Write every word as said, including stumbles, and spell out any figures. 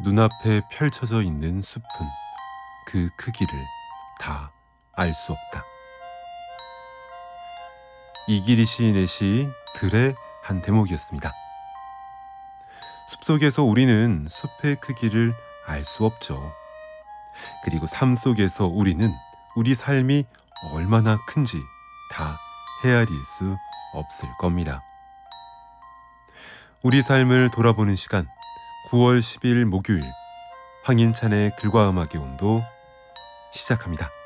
눈앞에 펼쳐져 있는 숲은 그 크기를 다 알 수 없다. 이기리 시인의 시 들의 한 대목이었습니다. 숲속에서 우리는 숲의 크기를 알 수 없죠. 그리고 삶 속에서 우리는 우리 삶이 얼마나 큰지 다 헤아릴 수 없을 겁니다. 우리 삶을 돌아보는 시간, 구월 십일 목요일 황인찬의 글과 음악의 온도 시작합니다.